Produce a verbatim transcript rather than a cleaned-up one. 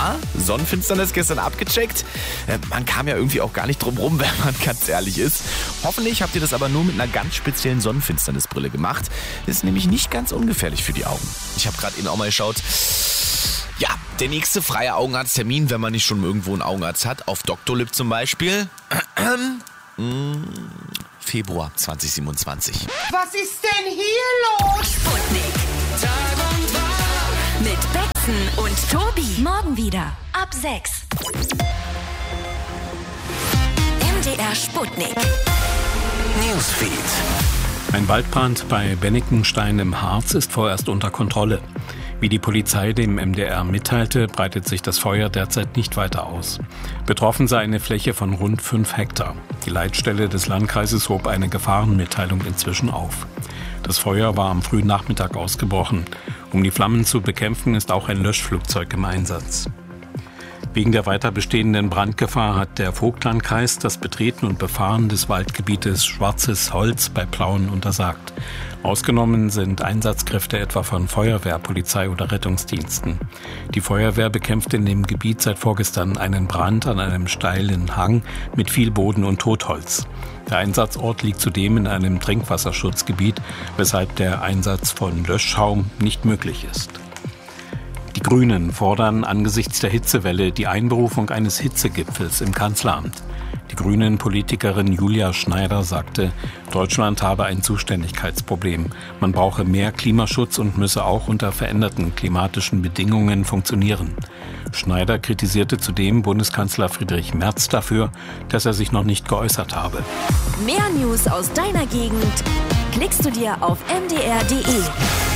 Ja, Sonnenfinsternis gestern abgecheckt. Äh, man kam ja irgendwie auch gar nicht drum rum, wenn man ganz ehrlich ist. Hoffentlich habt ihr das aber nur mit einer ganz speziellen Sonnenfinsternisbrille gemacht. Ist nämlich nicht ganz ungefährlich für die Augen. Ich habe gerade eben auch mal geschaut. Ja, der nächste freie Augenarzttermin, wenn man nicht schon irgendwo einen Augenarzt hat, auf Doctolib zum Beispiel. Februar zwanzig siebenundzwanzig. Was ist denn hier los? Sputnik. Tag und Tag. Mit Betzen und Tobi. Morgen wieder. Ab sechs. M D R Sputnik. Newsfeed. Ein Waldbrand bei Bennikenstein im Harz ist vorerst unter Kontrolle. Wie die Polizei dem M D R mitteilte, breitet sich das Feuer derzeit nicht weiter aus. Betroffen sei eine Fläche von rund fünf Hektar. Die Leitstelle des Landkreises hob eine Gefahrenmitteilung inzwischen auf. Das Feuer war am frühen Nachmittag ausgebrochen. Um die Flammen zu bekämpfen, ist auch ein Löschflugzeug im Einsatz. Wegen der weiter bestehenden Brandgefahr hat der Vogtlandkreis das Betreten und Befahren des Waldgebietes Schwarzes Holz bei Plauen untersagt. Ausgenommen sind Einsatzkräfte etwa von Feuerwehr, Polizei oder Rettungsdiensten. Die Feuerwehr bekämpft in dem Gebiet seit vorgestern einen Brand an einem steilen Hang mit viel Boden und Totholz. Der Einsatzort liegt zudem in einem Trinkwasserschutzgebiet, weshalb der Einsatz von Löschschaum nicht möglich ist. Die Grünen fordern angesichts der Hitzewelle die Einberufung eines Hitzegipfels im Kanzleramt. Die Grünen-Politikerin Julia Schneider sagte, Deutschland habe ein Zuständigkeitsproblem. Man brauche mehr Klimaschutz und müsse auch unter veränderten klimatischen Bedingungen funktionieren. Schneider kritisierte zudem Bundeskanzler Friedrich Merz dafür, dass er sich noch nicht geäußert habe. Mehr News aus deiner Gegend klickst du dir auf m d r punkt d e.